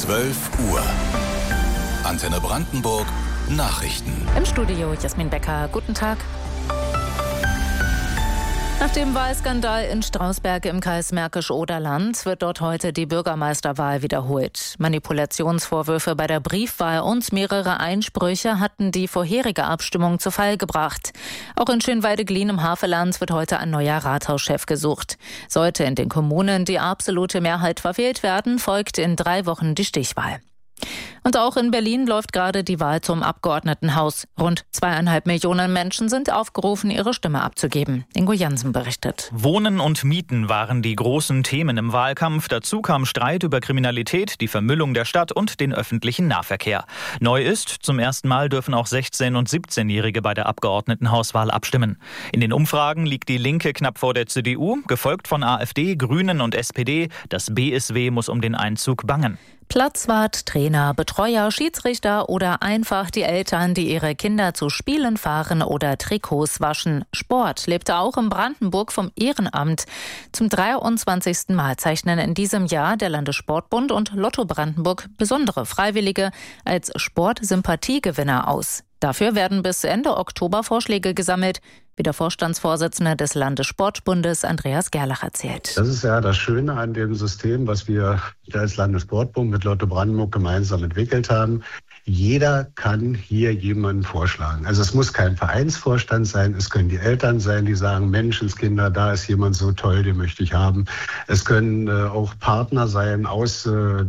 12 Uhr. Antenne Brandenburg Nachrichten. Im Studio Jasmin Becker. Guten Tag. Nach dem Wahlskandal in Strausberg im Kreis Märkisch-Oderland wird dort heute die Bürgermeisterwahl wiederholt. Manipulationsvorwürfe bei der Briefwahl und mehrere Einsprüche hatten die vorherige Abstimmung zu Fall gebracht. Auch in Schönweide-Glien im Havelland wird heute ein neuer Rathauschef gesucht. Sollte in den Kommunen die absolute Mehrheit verfehlt werden, folgt in 3 Wochen die Stichwahl. Und auch in Berlin läuft gerade die Wahl zum Abgeordnetenhaus. Rund 2,5 Millionen Menschen sind aufgerufen, ihre Stimme abzugeben. Ingo Jansen berichtet. Wohnen und Mieten waren die großen Themen im Wahlkampf. Dazu kam Streit über Kriminalität, die Vermüllung der Stadt und den öffentlichen Nahverkehr. Neu ist, zum ersten Mal dürfen auch 16- und 17-Jährige bei der Abgeordnetenhauswahl abstimmen. In den Umfragen liegt die Linke knapp vor der CDU, gefolgt von AfD, Grünen und SPD. Das BSW muss um den Einzug bangen. Platzwart, Trainer, Betreuer, Schiedsrichter oder einfach die Eltern, die ihre Kinder zu Spielen fahren oder Trikots waschen. Sport lebte auch in Brandenburg vom Ehrenamt. Zum 23. Mal zeichnen in diesem Jahr der Landessportbund und Lotto Brandenburg besondere Freiwillige als Sportsympathiegewinner aus. Dafür werden bis Ende Oktober Vorschläge gesammelt, wie der Vorstandsvorsitzende des Landessportbundes Andreas Gerlach erzählt. Das ist ja das Schöne an dem System, was wir als Landessportbund mit Lotto Brandenburg gemeinsam entwickelt haben. Jeder kann hier jemanden vorschlagen. Also es muss kein Vereinsvorstand sein, es können die Eltern sein, die sagen, Menschenskinder, da ist jemand so toll, den möchte ich haben. Es können auch Partner sein aus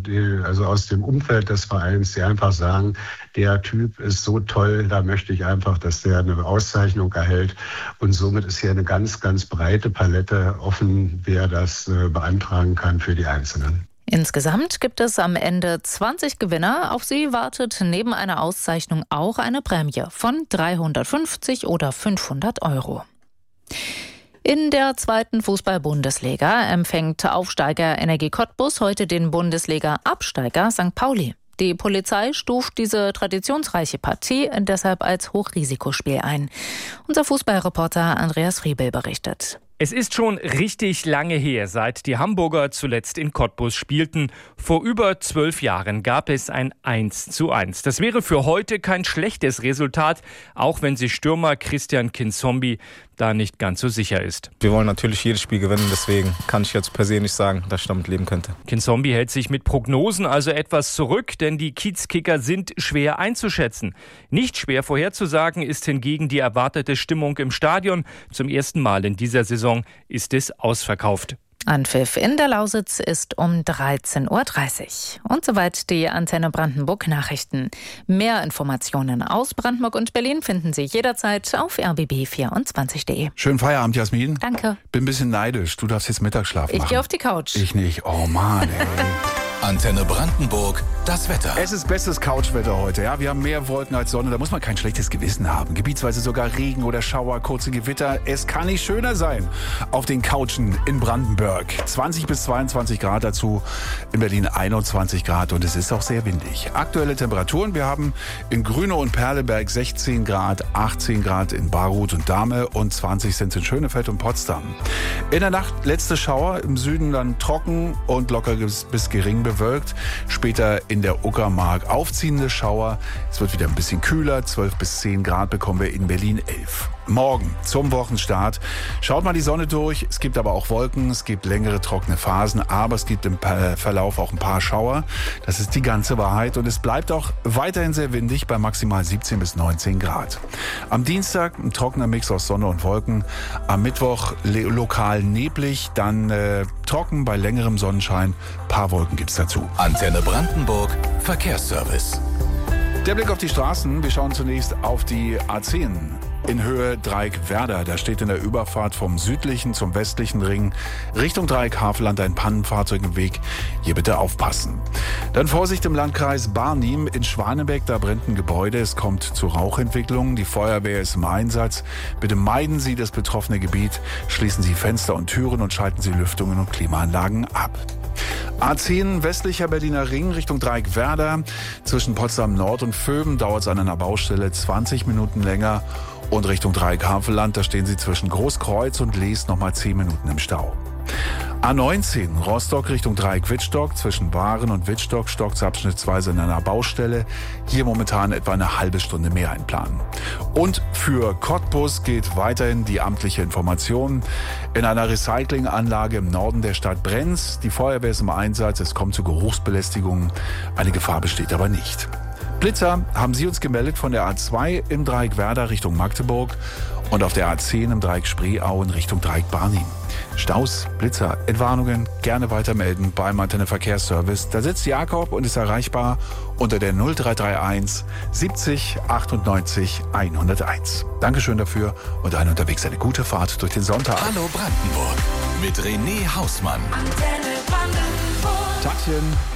dem Umfeld des Vereins, die einfach sagen, der Typ ist so toll, da möchte ich einfach, dass der eine Auszeichnung erhält. Und somit ist hier eine ganz, ganz breite Palette offen, wer das beantragen kann für die Einzelnen. Insgesamt gibt es am Ende 20 Gewinner. Auf sie wartet neben einer Auszeichnung auch eine Prämie von 350 oder 500 Euro. In der 2. Fußball-Bundesliga empfängt Aufsteiger Energie Cottbus heute den Bundesliga-Absteiger St. Pauli. Die Polizei stuft diese traditionsreiche Partie deshalb als Hochrisikospiel ein. Unser Fußballreporter Andreas Friebel berichtet. Es ist schon richtig lange her, seit die Hamburger zuletzt in Cottbus spielten. Vor über 12 Jahren gab es ein 1:1. Das wäre für heute kein schlechtes Resultat, auch wenn sich Stürmer Christian Kinzombie da nicht ganz so sicher ist. Wir wollen natürlich jedes Spiel gewinnen, deswegen kann ich jetzt per se nicht sagen, dass ich damit leben könnte. Kinzombie hält sich mit Prognosen also etwas zurück, denn die Kiezkicker sind schwer einzuschätzen. Nicht schwer vorherzusagen ist hingegen die erwartete Stimmung im Stadion. Zum ersten Mal in dieser Saison ist es ausverkauft. Anpfiff in der Lausitz ist um 13:30 Uhr. Und soweit die Antenne Brandenburg Nachrichten. Mehr Informationen aus Brandenburg und Berlin finden Sie jederzeit auf rbb24.de. Schönen Feierabend, Jasmin. Danke. Bin ein bisschen neidisch. Du darfst jetzt Mittagsschlaf machen. Ich gehe auf die Couch. Ich nicht. Oh Mann, ey. Antenne Brandenburg, das Wetter. Es ist bestes Couchwetter heute. Ja, wir haben mehr Wolken als Sonne. Da muss man kein schlechtes Gewissen haben. Gebietsweise sogar Regen oder Schauer, kurze Gewitter. Es kann nicht schöner sein auf den Couchen in Brandenburg. 20 bis 22 Grad dazu. In Berlin 21 Grad und es ist auch sehr windig. Aktuelle Temperaturen. Wir haben in Grüne und Perleberg 16 Grad, 18 Grad in Baruth und Dahme und 20 sind in Schönefeld und Potsdam. In der Nacht letzte Schauer. Im Süden dann trocken und locker bis gering bewölkt. Später in der Uckermark aufziehende Schauer. Es wird wieder ein bisschen kühler. 12 bis 10 Grad bekommen wir in Berlin 11. Morgen zum Wochenstart schaut mal die Sonne durch. Es gibt aber auch Wolken, es gibt längere trockene Phasen, aber es gibt im Verlauf auch ein paar Schauer. Das ist die ganze Wahrheit und es bleibt auch weiterhin sehr windig bei maximal 17 bis 19 Grad. Am Dienstag ein trockener Mix aus Sonne und Wolken. Am Mittwoch lokal neblig, dann trocken bei längerem Sonnenschein. Ein paar Wolken gibt's dazu. Antenne Brandenburg, Verkehrsservice. Der Blick auf die Straßen. Wir schauen zunächst auf die A10. In Höhe Dreieck-Werder. Da steht in der Überfahrt vom südlichen zum westlichen Ring Richtung Dreieck-Havelland ein Pannenfahrzeug im Weg. Hier bitte aufpassen. Dann Vorsicht im Landkreis Barnim in Schwanebeck. Da brennt ein Gebäude. Es kommt zu Rauchentwicklungen. Die Feuerwehr ist im Einsatz. Bitte meiden Sie das betroffene Gebiet. Schließen Sie Fenster und Türen und schalten Sie Lüftungen und Klimaanlagen ab. A10 westlicher Berliner Ring Richtung Dreieck-Werder. Zwischen Potsdam Nord und Vöben dauert es an einer Baustelle 20 Minuten länger. Und Richtung Dreieck-Havelland, da stehen Sie zwischen Großkreuz und Lees nochmal 10 Minuten im Stau. A19 Rostock Richtung Dreieck-Wittstock. Zwischen Waren und Wittstock stockt es abschnittsweise in einer Baustelle. Hier momentan etwa eine halbe Stunde mehr einplanen. Und für Cottbus gilt weiterhin die amtliche Information. In einer Recyclinganlage im Norden der Stadt brennt's. Die Feuerwehr ist im Einsatz. Es kommt zu Geruchsbelästigungen. Eine Gefahr besteht aber nicht. Blitzer haben Sie uns gemeldet von der A2 im Dreieck Werder Richtung Magdeburg und auf der A10 im Dreieck Spreeau in Richtung Dreieck Barnim. Staus, Blitzer, Entwarnungen gerne weitermelden beim Antenne Verkehrsservice. Da sitzt Jakob und ist erreichbar unter der 0331 70 98 101. Dankeschön dafür und unterwegs eine gute Fahrt durch den Sonntag. Hallo Brandenburg mit René Hausmann. Tagchen.